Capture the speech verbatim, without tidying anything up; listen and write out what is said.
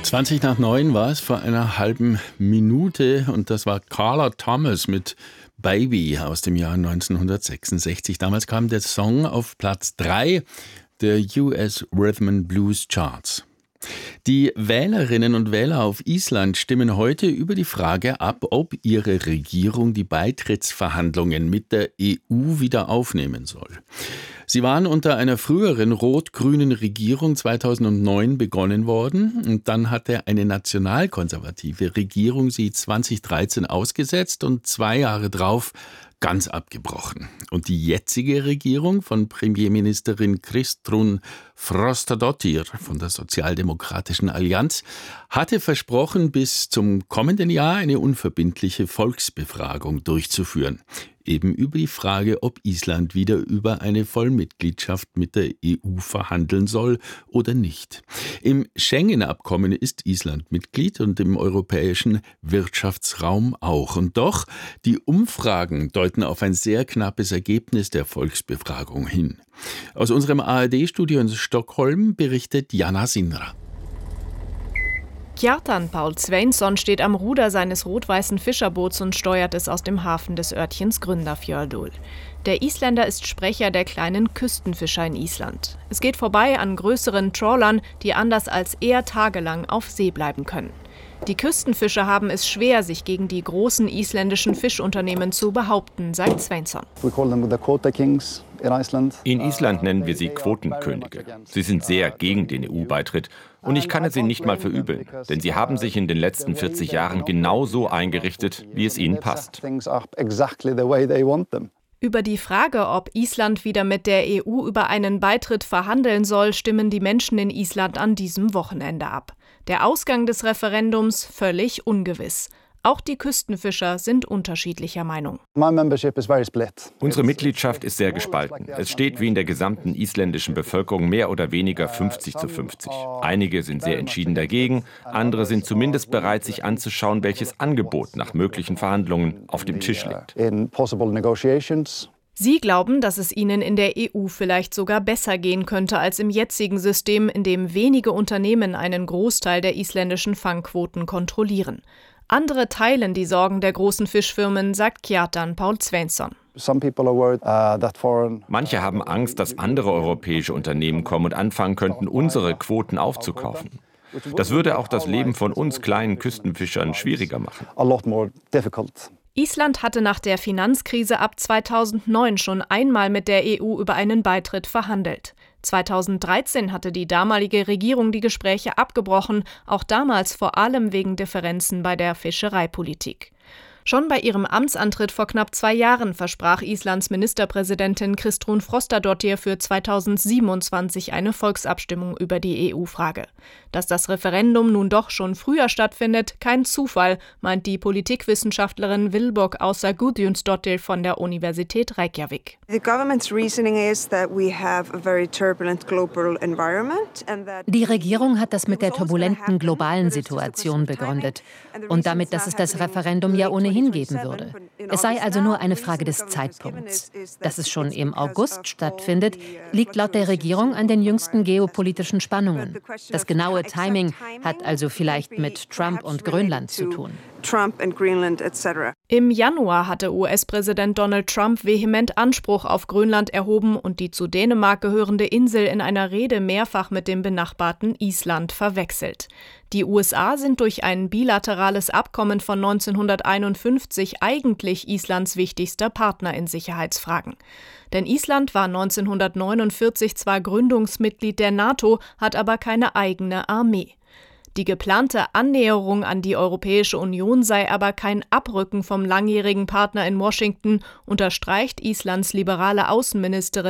zwanzig nach neun war es vor einer halben Minute und das war Carla Thomas mit Baby aus dem Jahr neunzehnhundertsechsundsechzig. Damals kam der Song auf Platz drei der U S Rhythm and Blues Charts. Die Wählerinnen und Wähler auf Island stimmen heute über die Frage ab, ob ihre Regierung die Beitrittsverhandlungen mit der E U wieder aufnehmen soll. Sie waren unter einer früheren rot-grünen Regierung zweitausendneun begonnen worden und dann hatte eine nationalkonservative Regierung sie zweitausenddreizehn ausgesetzt und zwei Jahre drauf ganz abgebrochen. Und die jetzige Regierung von Premierministerin Kristrún Frostadóttir von der Sozialdemokratischen Allianz hatte versprochen, bis zum kommenden Jahr eine unverbindliche Volksbefragung durchzuführen. Eben über die Frage, ob Island wieder über eine Vollmitgliedschaft mit der E U verhandeln soll oder nicht. Im Schengen-Abkommen ist Island Mitglied und im europäischen Wirtschaftsraum auch. Und doch, die Umfragen deuten auf ein sehr knappes Ergebnis der Volksbefragung hin. Aus unserem A R D-Studio in Stockholm berichtet Jana Sinra. Kjartan Paul Sveinsson steht am Ruder seines rot-weißen Fischerboots und steuert es aus dem Hafen des Örtchens Grundarfjörður. Der Isländer ist Sprecher der kleinen Küstenfischer in Island. Es geht vorbei an größeren Trawlern, die anders als er tagelang auf See bleiben können. Die Küstenfischer haben es schwer, sich gegen die großen isländischen Fischunternehmen zu behaupten, sagt Sveinsson. In Island nennen wir sie Quotenkönige. Sie sind sehr gegen den E U-Beitritt und ich kann es ihnen nicht mal verübeln, denn sie haben sich in den letzten vierzig Jahren genauso eingerichtet, wie es ihnen passt. Über die Frage, ob Island wieder mit der E U über einen Beitritt verhandeln soll, stimmen die Menschen in Island an diesem Wochenende ab. Der Ausgang des Referendums völlig ungewiss. Auch die Küstenfischer sind unterschiedlicher Meinung. Unsere Mitgliedschaft ist sehr gespalten. Es steht wie in der gesamten isländischen Bevölkerung mehr oder weniger fünfzig zu fünfzig. Einige sind sehr entschieden dagegen, andere sind zumindest bereit, sich anzuschauen, welches Angebot nach möglichen Verhandlungen auf dem Tisch liegt. Sie glauben, dass es ihnen in der E U vielleicht sogar besser gehen könnte als im jetzigen System, in dem wenige Unternehmen einen Großteil der isländischen Fangquoten kontrollieren. Andere teilen die Sorgen der großen Fischfirmen, sagt Kjartan Paul Sveinsson. Manche haben Angst, dass andere europäische Unternehmen kommen und anfangen könnten, unsere Quoten aufzukaufen. Das würde auch das Leben von uns kleinen Küstenfischern schwieriger machen. Island hatte nach der Finanzkrise ab zweitausendneun schon einmal mit der E U über einen Beitritt verhandelt. zweitausenddreizehn hatte die damalige Regierung die Gespräche abgebrochen, auch damals vor allem wegen Differenzen bei der Fischereipolitik. Schon bei ihrem Amtsantritt vor knapp zwei Jahren versprach Islands Ministerpräsidentin Kristrún Frostadóttir für zweitausendsiebenundzwanzig eine Volksabstimmung über die E U-Frage. Dass das Referendum nun doch schon früher stattfindet, kein Zufall, meint die Politikwissenschaftlerin Vilborg Ása Guðjónsdóttir von der Universität Reykjavik. Die Regierung hat das mit der turbulenten globalen Situation begründet und damit, dass es das Referendum ja ohnehin hingeben würde. Es sei also nur eine Frage des Zeitpunkts. Dass es schon im August stattfindet, liegt laut der Regierung an den jüngsten geopolitischen Spannungen. Das genaue Timing hat also vielleicht mit Trump und Grönland zu tun. Im Januar hatte U S-Präsident Donald Trump vehement Anspruch auf Grönland erhoben und die zu Dänemark gehörende Insel in einer Rede mehrfach mit dem benachbarten Island verwechselt. Die U S A sind durch ein bilaterales Abkommen von neunzehnhunderteinundfünfzig eigentlich Islands wichtigster Partner in Sicherheitsfragen. Denn Island war neunzehnhundertneunundvierzig zwar Gründungsmitglied der NATO, hat aber keine eigene Armee. Die geplante Annäherung an die Europäische Union sei aber kein Abrücken vom langjährigen Partner in Washington, unterstreicht Islands liberale Außenministerin